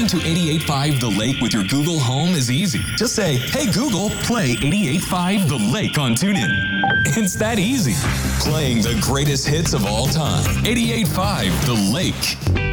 Listening to 88.5 The Lake with your Google Home is easy. Just say, hey Google, play 88.5 The Lake on TuneIn. It's that easy. Playing the greatest hits of all time. 88.5 The Lake.